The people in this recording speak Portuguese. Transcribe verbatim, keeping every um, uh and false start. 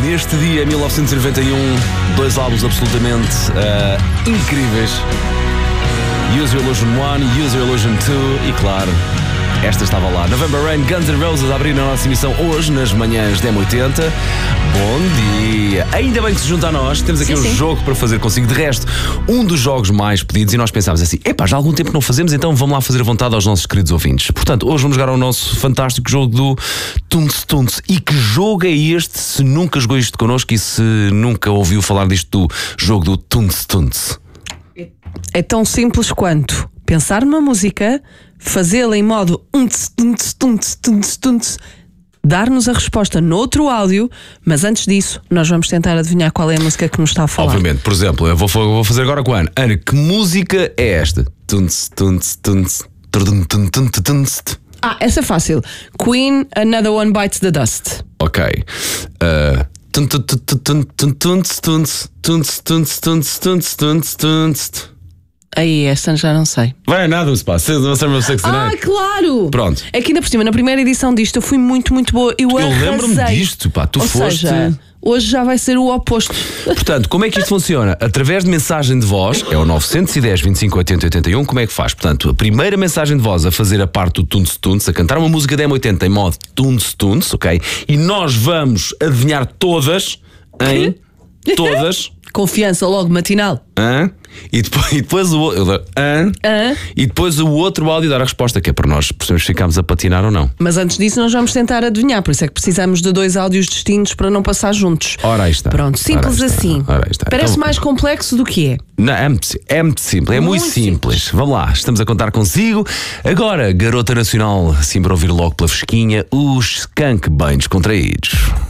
neste dia, mil novecentos e noventa e um, dois álbuns absolutamente uh, incríveis. Use Your Illusion um, Use Your Illusion dois e, claro, esta estava lá. November Rain, Guns N' Roses a abrir a nossa emissão hoje, nas manhãs da M oitenta. Bom dia! Ainda bem que se junta a nós. Temos aqui sim, um sim. jogo para fazer consigo. De resto, um dos jogos mais pedidos, e nós pensámos assim, epá, já há algum tempo que não fazemos, então vamos lá fazer a vontade aos nossos queridos ouvintes. Portanto, hoje vamos jogar ao nosso fantástico jogo do Tunts Tunts. E que jogo é este, se nunca jogou isto connosco e se nunca ouviu falar disto do jogo do Tunts Tunts? É tão simples quanto pensar numa música, fazê-la em modo unts, tunts, tunts, tunts, tunts, dar-nos a resposta noutro áudio, mas antes disso nós vamos tentar adivinhar qual é a música que nos está a falar. Obviamente, por exemplo, eu vou, vou fazer agora com a Ana. Ana, que música é esta? Tunts, tunts, tunts, tunts, tunts, tunts. Ah, essa é fácil. Queen, Another One Bites the Dust. Ok. Uh, tunts, tunts, tunts, tunts, tunts, tunts, tunts, tunts, tunts. Aí, esta já não sei. Vai nada, não se passa. Não sei o que Ah, claro! Pronto. É que ainda por cima, na primeira edição disto, eu fui muito, muito boa. Eu, eu lembro-me disto, pá. Tu Ou foste. Seja, hoje já vai ser o oposto. Portanto, como é que isto funciona? Através de mensagem de voz, é o nove um zero, vinte e cinco, oitenta, oitenta e um. Como é que faz? Portanto, a primeira mensagem de voz a fazer a parte do Tunts Tunts, a cantar uma música da M oitenta em modo Tunts Tunts, ok? E nós vamos adivinhar todas em. Todas. Confiança logo matinal. Hã? E depois, e depois o outro. Hã? Hã? E depois o outro áudio dar a resposta, que é para nós percebemos se ficamos a patinar ou não. Mas antes disso, nós vamos tentar adivinhar. Por isso é que precisamos de dois áudios distintos para não passar juntos. Ora, aí está. Pronto, simples Ora, está. assim. Ora, aí está. Parece então, mais complexo do que é. Não, é muito, é muito simples, é muito, muito simples. simples. Vamos lá, estamos a contar consigo. Agora, garota nacional, assim para ouvir logo pela fresquinha, os Skank bem descontraídos.